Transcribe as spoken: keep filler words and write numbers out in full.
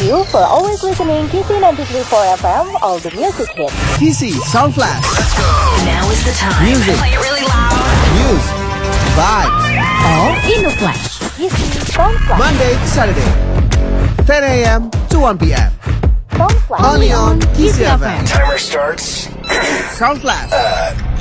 you for always listening Kissy ninety-three point four F M, all the music hits. Kissy Sound Flash. Let's go. Now is the time. Music. Play it really loud. News. Vibes. All in the flash. Kissy Sound Flash. Monday to Saturday. ten a.m. to one p.m. Sound Flash. Only on Kissy F M. Timer starts. Sound Flash. Uh,